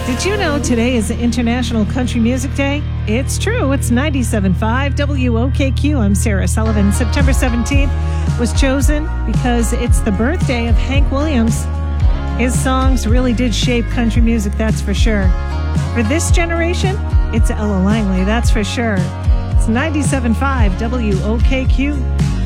Did you know today is International Country Music Day? It's true. It's 97.5 WOKQ. I'm Sarah Sullivan. September 17th was chosen because it's the birthday of Hank Williams. His songs really did shape country music, that's for sure. For this generation, it's Ella Langley, that's for sure. It's 97.5 WOKQ.